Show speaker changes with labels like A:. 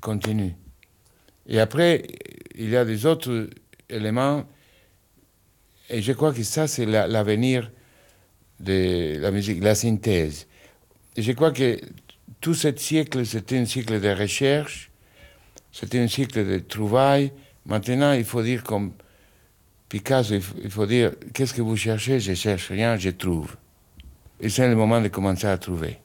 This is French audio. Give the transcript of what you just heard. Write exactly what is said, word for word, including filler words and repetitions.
A: continue. Et après, il y a des autres éléments, et je crois que ça, c'est la, l'avenir de la musique, la synthèse. Et je crois que tout ce siècle, c'était un siècle de recherche, c'était un siècle de trouvailles. Maintenant, il faut dire comme Picasso, il faut dire, qu'est-ce que vous cherchez? Je cherche rien, je trouve. Et c'est le moment de commencer à trouver.